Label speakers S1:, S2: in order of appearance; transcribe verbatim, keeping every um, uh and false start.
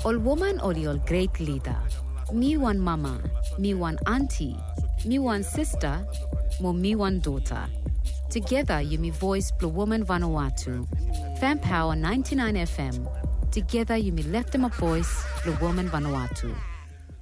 S1: All woman or all great leader. Me one mama, me one auntie, me one sister, mo me one daughter. Together you me voice Blue Woman Vanuatu. Fan Power ninety-nine F M. Together you me left them a voice Blue Woman Vanuatu.